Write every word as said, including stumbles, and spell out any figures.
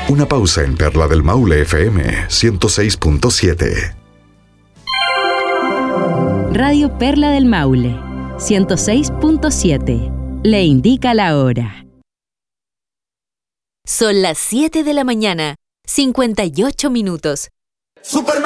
Una pausa en Perla del Maule F M ciento seis punto siete. Radio Perla del Maule ciento seis punto siete. Le indica la hora. Son las siete de la mañana, cincuenta y ocho minutos. Superman.